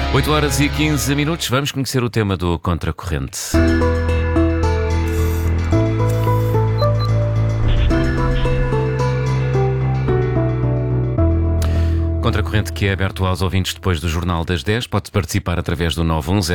8h15, vamos conhecer o tema do Contracorrente. Contracorrente que é aberto aos ouvintes depois do Jornal das 10. Pode participar através do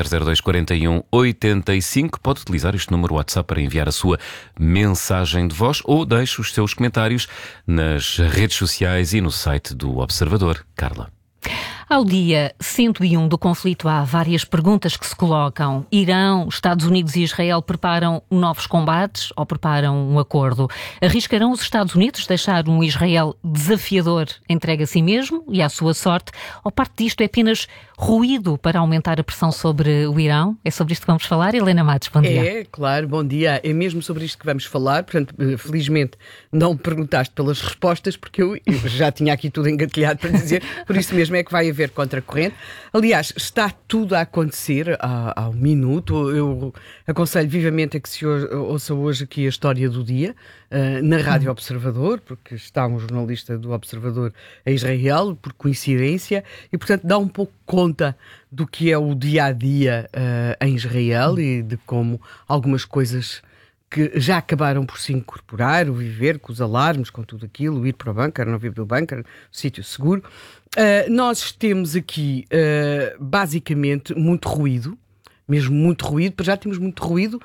910024185. Pode utilizar este número WhatsApp para enviar a sua mensagem de voz ou deixe os seus comentários nas redes sociais e no site do Observador. Carla. Ao dia 101 do conflito há várias perguntas que se colocam. Irão, Estados Unidos e Israel preparam novos combates ou preparam um acordo? Arriscarão os Estados Unidos deixar um Israel desafiador entregue a si mesmo e à sua sorte? Ou parte disto é apenas ruído para aumentar a pressão sobre o Irão? É sobre isto que vamos falar? Helena Matos, bom dia. É, claro, bom dia. É mesmo sobre isto que vamos falar. Portanto, felizmente não me perguntaste pelas respostas, porque eu já tinha aqui tudo engatilhado para dizer, por isso mesmo é que vai haver contracorrente. Aliás, está tudo a acontecer ao minuto. Eu aconselho vivamente a que se ouça hoje aqui a história do dia, na Rádio Observador, porque está um jornalista do Observador a Israel, por coincidência, e portanto dá um pouco conta do que é o dia-a-dia em Israel e de como algumas coisas que já acabaram por se incorporar, o viver com os alarmes, com tudo aquilo, o ir para o bunker, não vir do bunker, o sítio seguro. Nós temos aqui, basicamente, muito ruído, mesmo muito ruído, para já temos muito ruído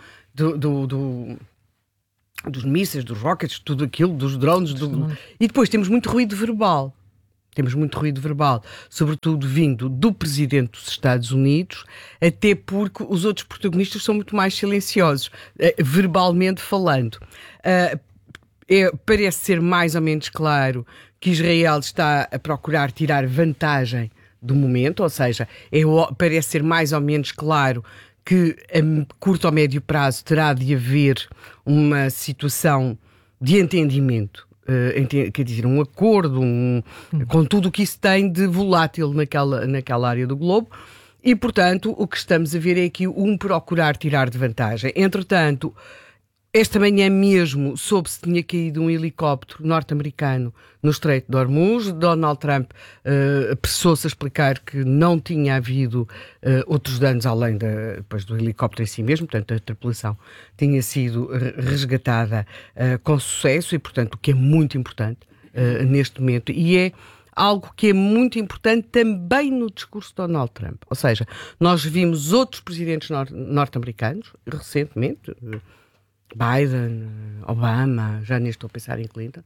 dos mísseis, dos rockets, tudo aquilo, dos drones, e depois temos muito ruído verbal. Temos muito ruído verbal, sobretudo vindo do Presidente dos Estados Unidos, até porque os outros protagonistas são muito mais silenciosos, verbalmente falando. Parece ser mais ou menos claro que Israel está a procurar tirar vantagem do momento, ou seja, parece ser mais ou menos claro que a curto ou médio prazo terá de haver uma situação de entendimento. Quer dizer, um acordo com tudo o que isso tem de volátil naquela área do globo e, portanto, o que estamos a ver é aqui procurar tirar de vantagem. Entretanto, esta manhã mesmo soube-se que tinha caído um helicóptero norte-americano no Estreito de Hormuz. Donald Trump apressou-se a explicar que não tinha havido outros danos além depois do helicóptero em si mesmo, portanto a tripulação tinha sido resgatada com sucesso e, portanto, o que é muito importante neste momento e é algo que é muito importante também no discurso de Donald Trump. Ou seja, nós vimos outros presidentes norte-americanos recentemente, Biden, Obama, já nem estou a pensar em Clinton,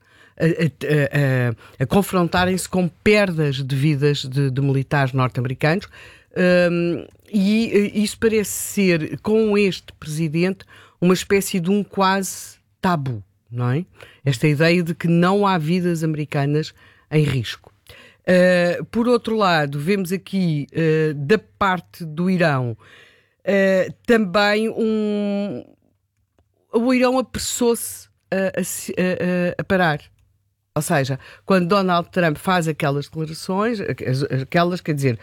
a confrontarem-se com perdas de vidas de militares norte-americanos e isso parece ser, com este presidente, uma espécie de um quase tabu, não é? Esta ideia de que não há vidas americanas em risco. Por outro lado, vemos aqui, da parte do Irão, também o Irão apressou-se a parar. Ou seja, quando Donald Trump faz aquelas declarações, quer dizer,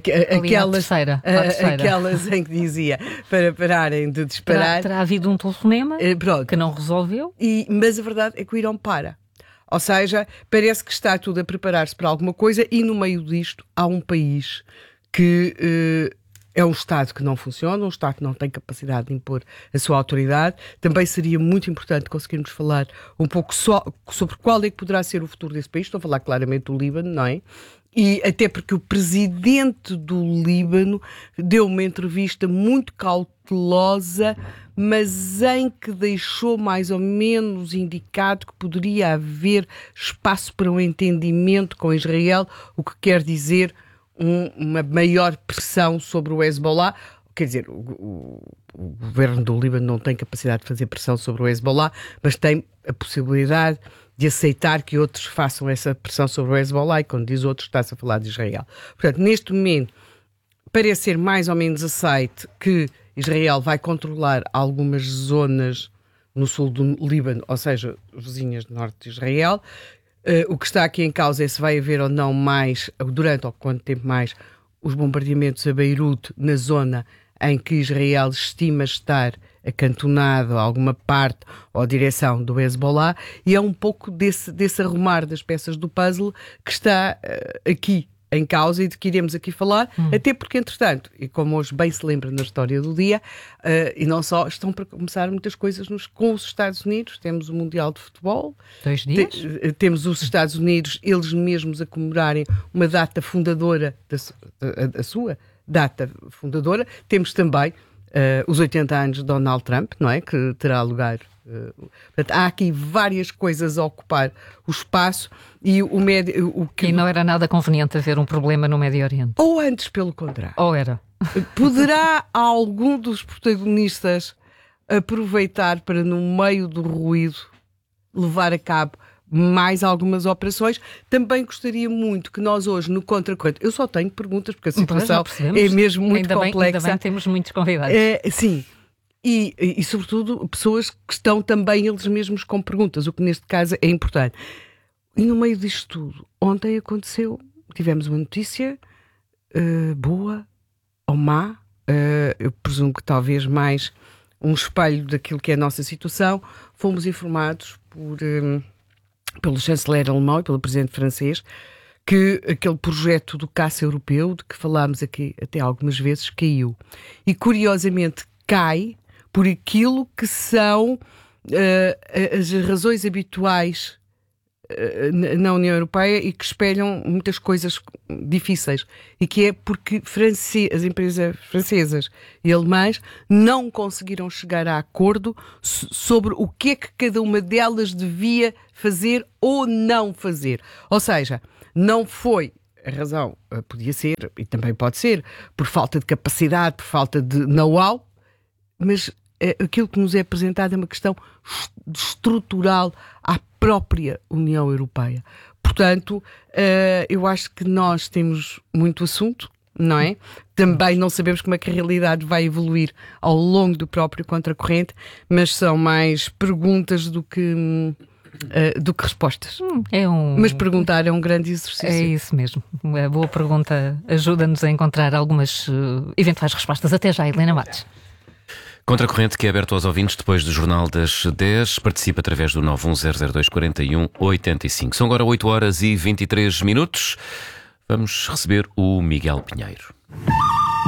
aquelas em que dizia para pararem de disparar. Terá havido um telefonema que não resolveu. Mas a verdade é que o Irão para. Ou seja, parece que está tudo a preparar-se para alguma coisa e no meio disto há um país que é um Estado que não funciona, um Estado que não tem capacidade de impor a sua autoridade. Também seria muito importante conseguirmos falar um pouco sobre qual é que poderá ser o futuro desse país. Estou a falar claramente do Líbano, não é? E até porque o presidente do Líbano deu uma entrevista muito cautelosa, mas em que deixou mais ou menos indicado que poderia haver espaço para um entendimento com Israel, o que quer dizer uma maior pressão sobre o Hezbollah. Quer dizer, o governo do Líbano não tem capacidade de fazer pressão sobre o Hezbollah, mas tem a possibilidade de aceitar que outros façam essa pressão sobre o Hezbollah, e quando diz outros está-se a falar de Israel. Portanto, neste momento, parece ser mais ou menos aceite que Israel vai controlar algumas zonas no sul do Líbano, ou seja, vizinhas do norte de Israel. O que está aqui em causa é se vai haver ou não mais, durante ou quanto tempo mais, os bombardeamentos a Beirute, na zona em que Israel estima estar acantonado a alguma parte ou a direção do Hezbollah, e é um pouco desse arrumar das peças do puzzle que está aqui em causa e de que iremos aqui falar, até porque, entretanto, e como hoje bem se lembra na história do dia, e não só, estão para começar muitas coisas com os Estados Unidos. Temos o Mundial de Futebol. 2 dias. Temos os Estados Unidos, eles mesmos a comemorarem uma data fundadora, a sua data fundadora. Temos também os 80 anos de Donald Trump, não é? Que terá lugar. Portanto, há aqui várias coisas a ocupar o espaço e E não era nada conveniente haver um problema no Médio Oriente. Ou antes, pelo contrário. Ou era? Poderá algum dos protagonistas aproveitar para, no meio do ruído, levar a cabo mais algumas operações? Também gostaria muito que nós hoje, no Contracorrente, eu só tenho perguntas, porque a situação é mesmo muito complexa. Ainda bem temos muitos convidados. Sim. E, sobretudo, pessoas que estão também eles mesmos com perguntas, o que neste caso é importante. E no meio disto tudo, ontem tivemos uma notícia boa ou má, eu presumo que talvez mais um espelho daquilo que é a nossa situação. Fomos informados pelo chanceler alemão e pelo presidente francês que aquele projeto do caça europeu, de que falámos aqui até algumas vezes, caiu. E, curiosamente, cai por aquilo que são as razões habituais na União Europeia e que espelham muitas coisas difíceis, e que é porque as empresas francesas e alemãs não conseguiram chegar a acordo sobre o que é que cada uma delas devia fazer ou não fazer. Ou seja, não foi a razão, podia ser, e também pode ser, por falta de capacidade, por falta de know-how, mas aquilo que nos é apresentado é uma questão estrutural à própria União Europeia. Portanto, eu acho que nós temos muito assunto, não é? Também não sabemos como é que a realidade vai evoluir ao longo do próprio Contracorrente, mas são mais perguntas do que respostas. Mas perguntar é um grande exercício. É isso mesmo. A boa pergunta ajuda-nos a encontrar algumas eventuais respostas. Até já, Helena Matos. Contracorrente, que é aberto aos ouvintes depois do Jornal das 10. Participa através do 910024185. São agora 8 horas e 23 minutos. Vamos receber o Miguel Pinheiro.